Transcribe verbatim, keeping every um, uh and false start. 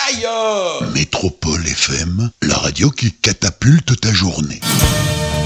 ailleurs. Métropole F M, la radio qui catapulte ta journée.